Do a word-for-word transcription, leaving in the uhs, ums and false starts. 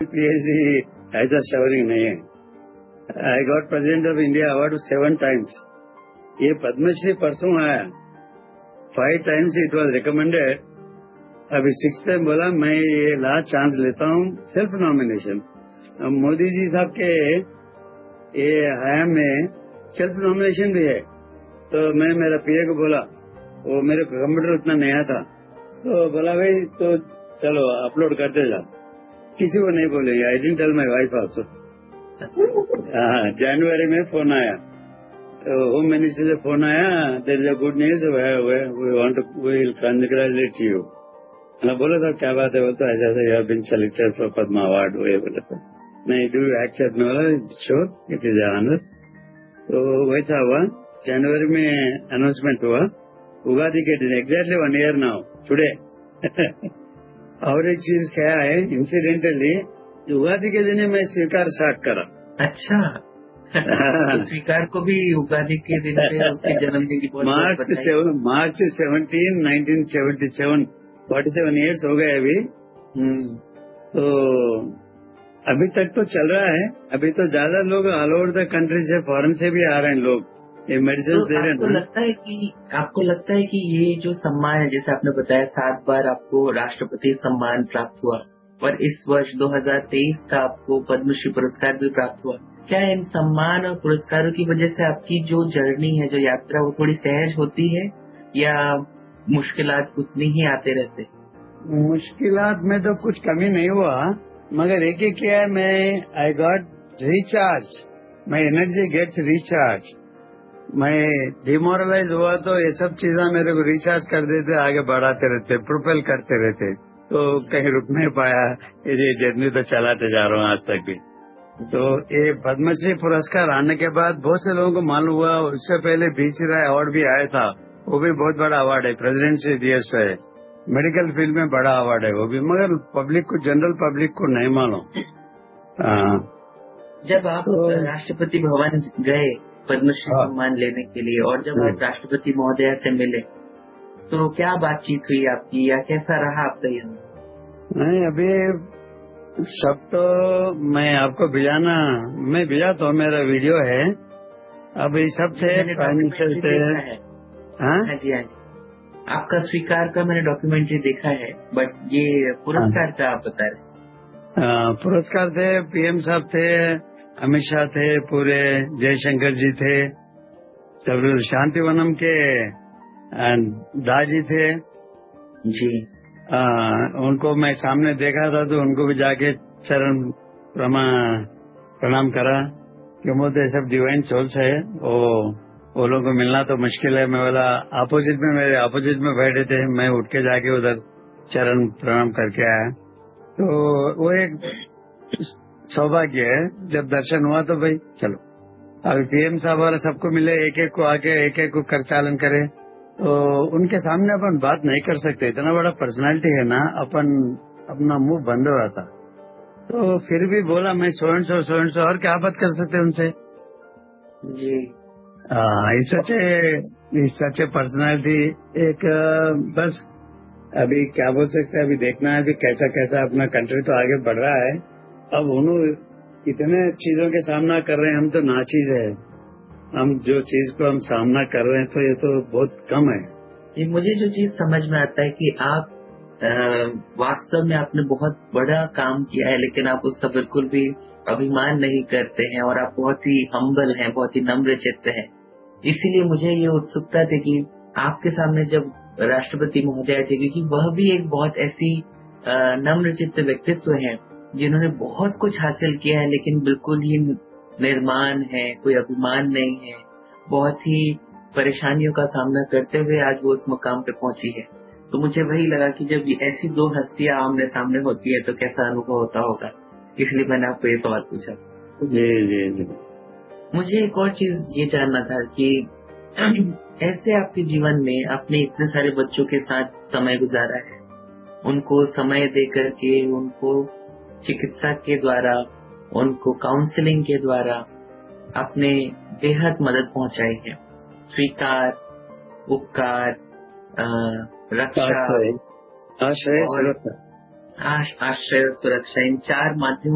PhD ऐसा showering नहीं है. I got president of India award seven times. ये पद्मश्री परसों आया. Five times it was recommended. अभी सिक्स टाइम बोला मैं ये लास्ट चांस लेता हूँ सेल्फ नॉमिनेशन. मोदी जी साहब के ये हयाम में सेल्फ नॉमिनेशन भी है. तो मैं मेरा पीए को बोला, वो मेरे कंप्यूटर उतना नया था, तो बोला भाई तो चलो अपलोड करते जाओ, किसी को नहीं बोलेंगे. I didn't tell my wife also. हाँ, जनवरी में फोन आया, होम मिनिस्टर से फोन आया, there is a good news, we want to we will congratulate you. मैं बोला था क्या बात है, बोलता ऐसा ऐसा you have been selected for Padma award. वो बोला था नहीं, डू यू एक्सेप्ट? मैं बोला श्योर, इट इज ऑनर. तो वैसा हुआ. जनवरी में अनाउंसमेंट हुआ, उगादी के दिन, exactly one year now today. और एक चीज क्या है, इंसिडेंटली उगादी के दिन मैं स्वीकार स्टार्ट करा. अच्छा. तो स्वीकार को भी उगादी के दिन पे उसके जन्मदिन की बहुत मार्च seven March seventeen nineteen seventy seven forty seven years हो गए अभी. तो अभी तक तो चल रहा है. अभी तो ज्यादा लोग ऑल ओवर द कंट्री से, फॉरेन से भी आ रहे हैं लोग, ये मेडिसिन तो दे रहे हैं. आपको लगता है कि आपको लगता है कि ये जो सम्मान है, जैसे आपने बताया सात बार आपको राष्ट्रपति सम्मान प्राप्त हुआ और इस वर्ष दो हज़ार तेईस का आपको पद्मश्री पुरस्कार भी प्राप्त हुआ, क्या इन सम्मान और पुरस्कारों की वजह से आपकी जो जर्नी है, जो यात्रा, वो थोड़ी सहज होती है या मुश्किलात उतनी ही आते रहते? मुश्किलात में तो कुछ कमी नहीं हुआ, मगर एक ही क्या है, मैं I got recharge, my energy gets recharge. मैं डिमोरलाइज हुआ तो ये सब चीजें मेरे को रिचार्ज कर देते, आगे बढ़ाते रहते, प्रोपेल करते रहते. तो कहीं रुक नहीं पाया, ये जर्नी तो चलाते जा रहा हूँ आज तक भी. तो ये पद्मश्री पुरस्कार आने के बाद बहुत से लोगों को मालूम हुआ. उससे पहले बीसी राय अवार्ड भी आया था, वो भी बहुत बड़ा अवार्ड है, प्रेसिडेंट से दिया है, मेडिकल फील्ड में बड़ा अवार्ड है वो भी, मगर पब्लिक को, जनरल पब्लिक को नहीं मालूम. जब आप तो, राष्ट्रपति भवन गए पद्मश्री सम्मान लेने के लिए और जब आप राष्ट्रपति महोदया से मिले, तो क्या बातचीत हुई आपकी या कैसा रहा आपका यहाँ? नहीं, अभी सब तो मैं आपको भिजाना, मैं भिजाता हूँ, मेरा वीडियो है. अभी सब थे, प्राइम मिनिस्टर थे. हाँ जी, हाँ जी, आपका स्वीकार का मैंने डॉक्यूमेंट्री देखा है, बट ये पुरस्कार का आप बता रहे? पुरस्कार थे, पीएम साहब थे, अमित शाह थे, पूरे जयशंकर जी थे, तब शांतिवनम के दाजी थे जी. आ, उनको मैं सामने देखा था, तो उनको भी जाके चरण प्रणाम करा कि मुझे सब डिवाइन सोल्स है, वो वो लोगों को मिलना तो मुश्किल है. मैं बोला अपोजिट में, मेरे अपोजिट में बैठे थे, मैं उठ के जाके उधर चरण प्रणाम करके आया. तो वो एक सौभाग्य है, जब दर्शन हुआ तो भाई चलो. अभी पीएम साहब वाला सबको मिले, एक एक को आके एक एक को कर चालन करे, तो उनके सामने अपन बात नहीं कर सकते. इतना बड़ा पर्सनालिटी है ना, अपन अपना मुंह बंद हो रहा था. तो फिर भी बोला मैं so and so so and so, और क्या बात कर सकते उनसे जी. सच सच पर्सनालिटी एक, बस अभी क्या बोल सकते हैं, अभी देखना है अभी कैसा कैसा अपना कंट्री तो आगे बढ़ रहा है. अब उन्होंने इतने चीजों के सामना कर रहे हैं, हम तो नाचीज है. हम जो चीज को हम सामना कर रहे हैं तो ये तो बहुत कम है. ये मुझे जो चीज समझ में आता है कि आप वास्तव में आपने बहुत बड़ा काम किया है, लेकिन आप उसका बिल्कुल भी अभिमान नहीं करते हैं और आप बहुत ही हम्बल हैं, बहुत ही नम्र चित्त हैं. इसीलिए मुझे ये उत्सुकता थी कि आपके सामने जब राष्ट्रपति महोदय थे, क्योंकि वह भी एक बहुत ऐसी नम्र चित्त व्यक्तित्व हैं जिन्होंने बहुत कुछ हासिल किया है, लेकिन बिल्कुल ही निर्माण है, कोई अभिमान नहीं है, बहुत ही परेशानियों का सामना करते हुए आज वो उस मुकाम पे पहुंची है. तो मुझे वही लगा कि जब ऐसी दो हस्तियां आमने सामने होती है तो कैसा अनुभव होता होगा, इसलिए मैंने आपको ये सवाल पूछा. जी जी जी. मुझे एक और चीज ये जानना था कि ऐसे आपके जीवन में आपने इतने सारे बच्चों के साथ समय गुजारा है, उनको समय दे करके, उनको चिकित्सा के द्वारा, उनको काउंसलिंग के द्वारा आपने बेहद मदद पहुंचाई है. स्वीकार, उपकार, रक्षा, आश्रय, सुरक्षा, आश्रय, सुरक्षा, इन चार माध्यमों